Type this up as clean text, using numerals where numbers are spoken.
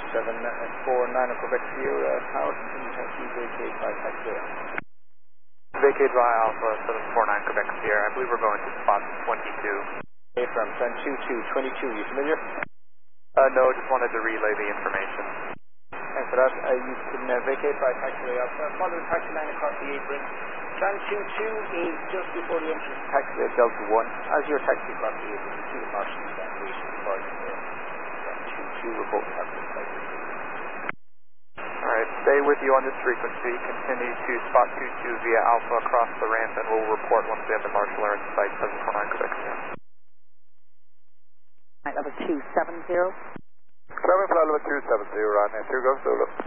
749 Quebec Sierra Tower, continue taxi, vacate by taxi. Vacate by Alpha 749 Quebec Sierra. I believe we're going to spot 22. Okay, from Sun 2222, you familiar? No, just wanted to relay the information. Thanks for that. You can vacate by taxiway Alpha. Follow the taxi line across the apron. Sun 22 is just before the entrance to taxiway Delta 1. As your taxi across the apron, you see the marshal stand waiting for you there. Sun 22, we're both taxi taxi. Alright, stay with you on this frequency. Continue to spot 22 via Alpha across the ramp, and we'll report once we have the marshal are in sight, 749 Quebec Sierra. Level 270. 7 flight level 270, Rodney, 2 go Zulu.